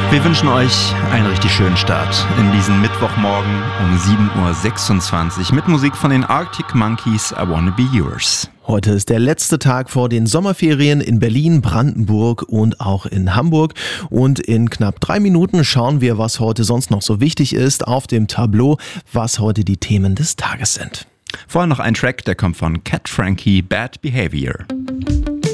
Wir wünschen euch einen richtig schönen Start in diesen Mittwochmorgen um 7.26 Uhr mit Musik von den Arctic Monkeys, I Wanna Be Yours. Heute ist der letzte Tag vor den Sommerferien in Berlin, Brandenburg und auch in Hamburg. Und in knapp 3 Minuten schauen wir, was heute sonst noch so wichtig ist auf dem Tableau, was heute die Themen des Tages sind. Vorher noch ein Track, der kommt von Cat Frankie, Bad Behavior.